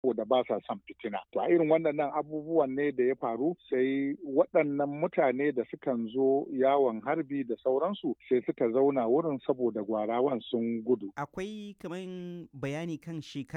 saboda ba sa son fitina. To a irin waɗannan abubuwan ne da ya faru sai waɗannan mutane da sukan zo yawon harbi da sauransu sai suka zauna wurin saboda gwarawan sun gudu. Akwai kaman bayani kan shekara